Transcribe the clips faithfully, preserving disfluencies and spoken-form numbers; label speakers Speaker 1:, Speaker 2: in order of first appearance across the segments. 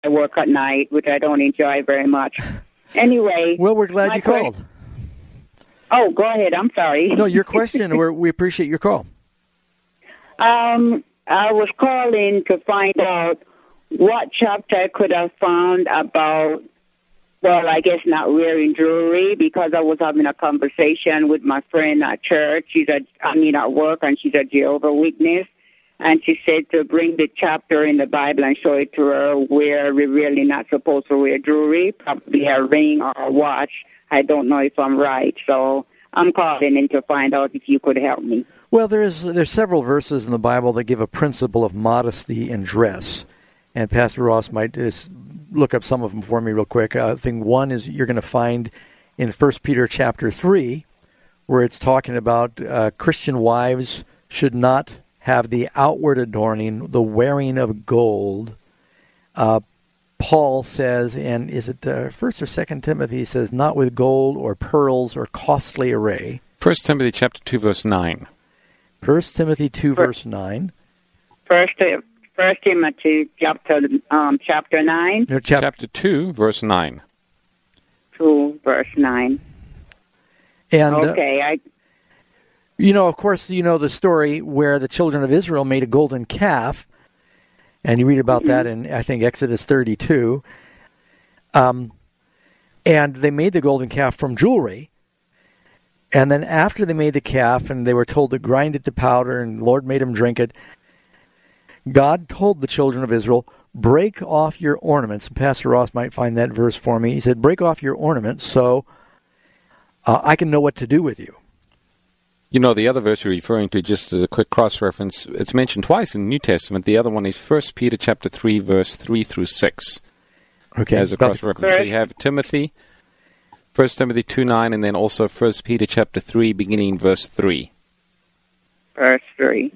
Speaker 1: I work at night, which I don't enjoy very much. Anyway.
Speaker 2: Well, we're glad you called.
Speaker 1: Question- oh, go ahead. I'm sorry.
Speaker 2: No, your question. We're, we appreciate your call.
Speaker 1: Um, I was calling to find out what chapter I could have found about, well, I guess not wearing jewelry, because I was having a conversation with my friend at church. She's a, I mean, at work, and she's a Jehovah's Witness. And she said to bring the chapter in the Bible and show it to her where we're really not supposed to wear jewelry, probably a ring or a watch. I don't know if I'm right. So I'm calling in to find out if you could help me.
Speaker 2: Well, there's there's several verses in the Bible that give a principle of modesty in dress. And Pastor Ross might just look up some of them for me real quick. Uh, thing one is you're going to find in First Peter chapter three, where it's talking about uh, Christian wives should not have the outward adorning, the wearing of gold. Uh, Paul says, and is it uh, First or Second Timothy? He says, not with gold or pearls or costly array.
Speaker 3: First Timothy chapter two, verse nine.
Speaker 2: First Timothy two, verse nine.
Speaker 1: First, First Timothy chapter um, chapter nine.
Speaker 2: No, chap-
Speaker 3: chapter two, verse nine.
Speaker 1: Two, verse nine.
Speaker 2: And
Speaker 1: okay,
Speaker 2: uh,
Speaker 1: I.
Speaker 2: You know, of course, you know the story where the children of Israel made a golden calf, and you read about mm-hmm. that in, I think, Exodus thirty-two. Um, and they made the golden calf from jewelry. And then after they made the calf, and they were told to grind it to powder, and the Lord made them drink it, God told the children of Israel, break off your ornaments. And Pastor Ross might find that verse for me. He said, break off your ornaments so uh, I can know what to do with you.
Speaker 3: You know, the other verse you're referring to, just as a quick cross-reference, it's mentioned twice in the New Testament. The other one is First Peter chapter three, verse three through six.
Speaker 2: Okay.
Speaker 3: As a cross-reference. So you have Timothy, First Timothy two nine, and then also First Peter chapter three, beginning verse three.
Speaker 1: Verse three.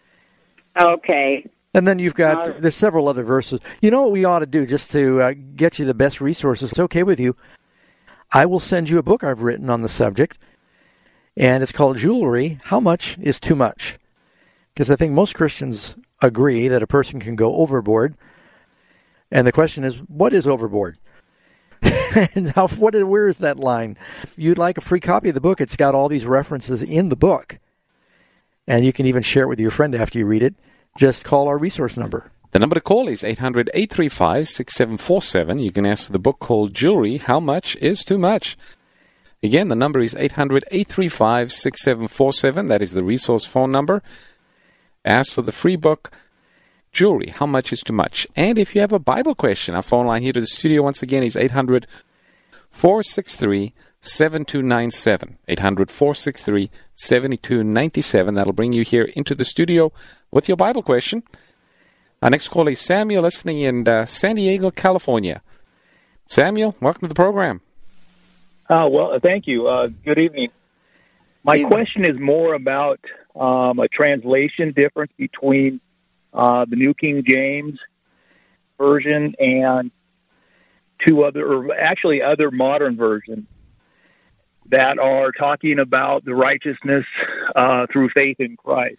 Speaker 1: Okay.
Speaker 2: And then you've got, uh, there's several other verses. You know what we ought to do just to uh, get you the best resources? It's okay with you. I will send you a book I've written on the subject. And it's called Jewelry, How Much is Too Much? Because I think most Christians agree that a person can go overboard. And the question is, what is overboard? And how, what, where is that line? If you'd like a free copy of the book, it's got all these references in the book. And you can even share it with your friend after you read it. Just call our resource number.
Speaker 3: The number to call is eight hundred, eight three five, six seven four seven. You can ask for the book called Jewelry, How Much is Too Much? Again, the number is eight hundred, eight three five, six seven four seven. That is the resource phone number. Ask for the free book, Jewelry, How Much is Too Much? And if you have a Bible question, our phone line here to the studio once again is eight hundred, four six three, seven two nine seven. eight hundred, four six three, seven two nine seven. That'll bring you here into the studio with your Bible question. Our next call is Samuel, listening in uh, San Diego, California. Samuel, welcome to the program.
Speaker 4: Uh, well, thank you. Uh, good evening. My
Speaker 2: evening.
Speaker 4: question is more about um, a translation difference between uh, the New King James Version and two other, or actually other modern versions that are talking about the righteousness uh, through faith in Christ.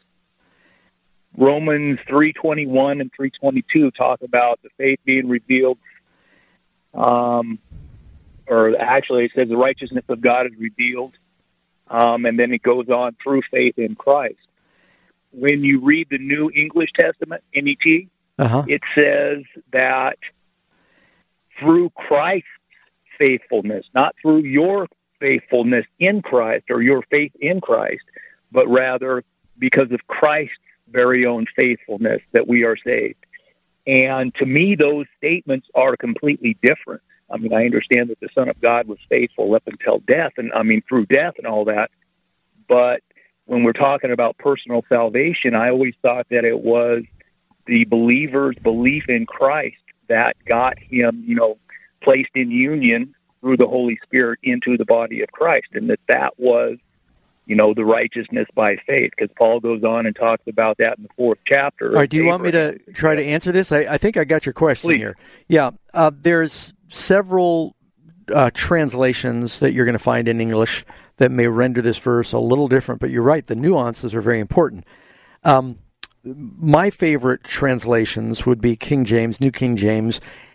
Speaker 4: Romans three twenty-one and three twenty-two talk about the faith being revealed. Um, or actually it says the righteousness of God is revealed. Um, and then it goes on through faith in Christ. When you read the New English Testament, N E T,
Speaker 2: uh-huh.
Speaker 4: it says that through Christ's faithfulness, not through your faithfulness in Christ or your faith in Christ, but rather because of Christ's very own faithfulness that we are saved. And to me, those statements are completely different. I mean, I understand that the Son of God was faithful up until death, and I mean, through death and all that. But when we're talking about personal salvation, I always thought that it was the believer's belief in Christ that got him, you know, placed in union through the Holy Spirit into the body of Christ, and that that was, you know, the righteousness by faith, because Paul goes on and talks about that in the fourth chapter.
Speaker 2: All right, do you want me to try to answer this? I, I think I got your question
Speaker 4: Please.
Speaker 2: here. Yeah, uh, there's several uh, translations that you're going to find in English that may render this verse a little different, but you're right, the nuances are very important. Um, my favorite translations would be King James, New King James,